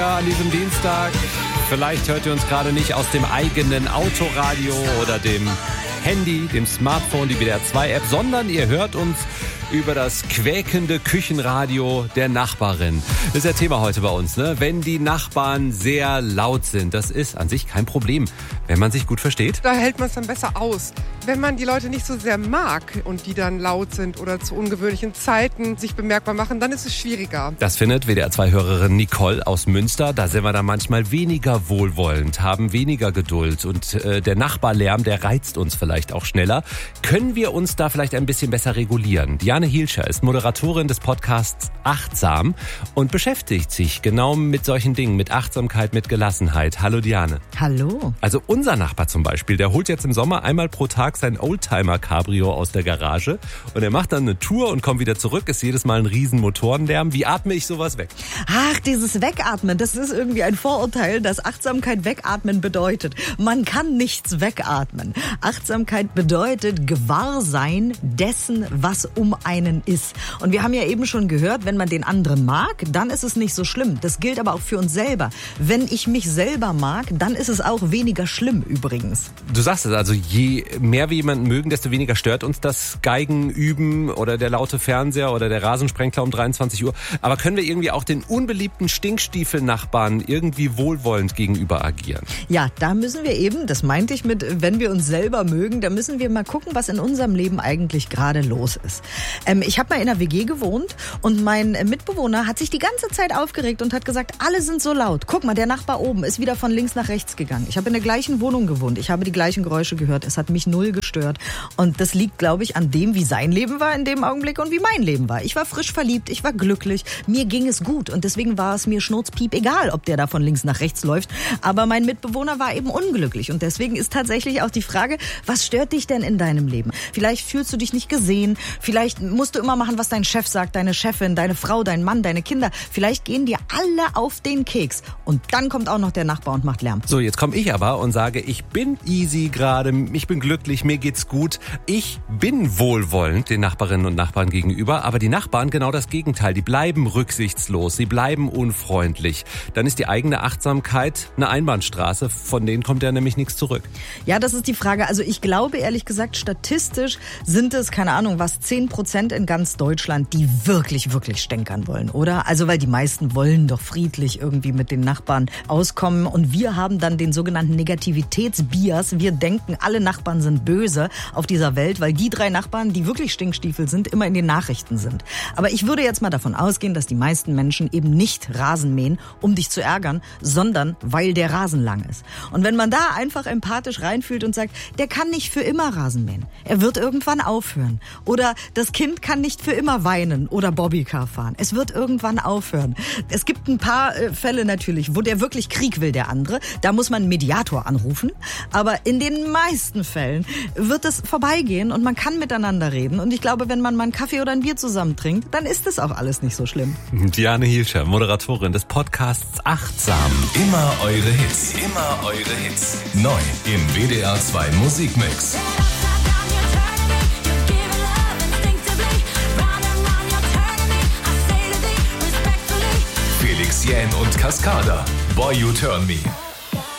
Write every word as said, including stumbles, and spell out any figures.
Ja, an diesem Dienstag, vielleicht hört ihr uns gerade nicht aus dem eigenen Autoradio oder dem Handy, dem Smartphone, die W D R zwei App, sondern ihr hört uns über das quäkende Küchenradio der Nachbarin. Das ist ja Thema heute bei uns, ne? Wenn die Nachbarn sehr laut sind, das ist an sich kein Problem, wenn man sich gut versteht. Da hält man es dann besser aus. Wenn man die Leute nicht so sehr mag und die dann laut sind oder zu ungewöhnlichen Zeiten sich bemerkbar machen, dann ist es schwieriger. Das findet W D R zwei-Hörerin Nicole aus Münster. Da sind wir dann manchmal weniger wohlwollend, haben weniger Geduld und äh, der Nachbarlärm, der reizt uns vielleicht auch schneller. Können wir uns da vielleicht ein bisschen besser regulieren? Diane Hielscher ist Moderatorin des Podcasts Achtsam und beschäftigt sich genau mit solchen Dingen, mit Achtsamkeit, mit Gelassenheit. Hallo Diane. Hallo. Also unser Nachbar zum Beispiel, der holt jetzt im Sommer einmal pro Tag sein Oldtimer-Cabrio aus der Garage und er macht dann eine Tour und kommt wieder zurück, ist jedes Mal ein riesen Motorenlärm. Wie atme ich sowas weg? Ach, dieses Wegatmen, das ist irgendwie ein Vorurteil, dass Achtsamkeit wegatmen bedeutet. Man kann nichts wegatmen. Achtsamkeit bedeutet Gewahrsein dessen, was um einen ist. Und wir haben ja eben schon gehört, wenn man den anderen mag, dann ist es nicht so schlimm. Das gilt aber auch für uns selber. Wenn ich mich selber mag, dann ist es auch weniger schlimm übrigens. Du sagst es also, je mehr wir jemanden mögen, desto weniger stört uns das Geigenüben oder der laute Fernseher oder der Rasensprenkler um dreiundzwanzig Uhr. Aber können wir irgendwie auch den unbeliebten Stinkstiefel-Nachbarn irgendwie wohlwollend gegenüber agieren? Ja, da müssen wir eben, das meinte ich mit, wenn wir uns selber mögen, da müssen wir mal gucken, was in unserem Leben eigentlich gerade los ist. Ähm, ich habe mal in einer W G gewohnt und mein Mitbewohner hat sich die ganze Zeit aufgeregt und hat gesagt, alle sind so laut. Guck mal, der Nachbar oben ist wieder von links nach rechts gegangen. Ich habe in der gleichen Wohnung gewohnt. Ich habe die gleichen Geräusche gehört. Es hat mich null gestört. Und das liegt, glaube ich, an dem, wie sein Leben war in dem Augenblick und wie mein Leben war. Ich war frisch verliebt, ich war glücklich, mir ging es gut und deswegen war es mir schnurzpiep egal, ob der da von links nach rechts läuft. Aber mein Mitbewohner war eben unglücklich und deswegen ist tatsächlich auch die Frage, was stört dich denn in deinem Leben? Vielleicht fühlst du dich nicht gesehen, vielleicht musst du immer machen, was dein Chef sagt, deine Chefin, deine Frau, dein Mann, deine Kinder. Vielleicht gehen dir alle auf den Keks und dann kommt auch noch der Nachbar und macht Lärm. So, jetzt komme ich aber und sage, ich bin easy gerade, ich bin glücklich, mir geht's gut. Ich bin wohlwollend den Nachbarinnen und Nachbarn gegenüber, aber die Nachbarn genau das Gegenteil. Die bleiben rücksichtslos, sie bleiben unfreundlich. Dann ist die eigene Achtsamkeit eine Einbahnstraße, von denen kommt ja nämlich nichts zurück. Ja, das ist die Frage. Also ich glaube ehrlich gesagt, statistisch sind es, keine Ahnung, was, zehn Prozent in ganz Deutschland, die wirklich, wirklich stänkern wollen, oder? Also weil die meisten wollen doch friedlich irgendwie mit den Nachbarn auskommen und wir haben dann den sogenannten Negativitätsbias. Wir denken, alle Nachbarn sind böse auf dieser Welt, weil die drei Nachbarn, die wirklich Stinkstiefel sind, immer in den Nachrichten sind. Aber ich würde jetzt mal davon ausgehen, dass die meisten Menschen eben nicht Rasen mähen, um dich zu ärgern, sondern weil der Rasen lang ist. Und wenn man da einfach empathisch reinfühlt und sagt, der kann nicht für immer Rasen mähen, er wird irgendwann aufhören. Oder das Kind kann nicht für immer weinen oder Bobbycar fahren. Es wird irgendwann aufhören. Es gibt ein paar äh, Fälle natürlich, wo der wirklich Krieg will, der andere. Da muss man einen Mediator anrufen. Aber in den meisten Fällen wird es vorbeigehen und man kann miteinander reden. Und ich glaube, wenn man mal einen Kaffee oder ein Bier zusammen trinkt, dann ist das auch alles nicht so schlimm. Diane Hielscher, Moderatorin des Podcasts Achtsam. Immer eure Hits, immer eure Hits. Neu im W D R zwei Musikmix. Felix Jähn und Cascada, Boy You Turn Me.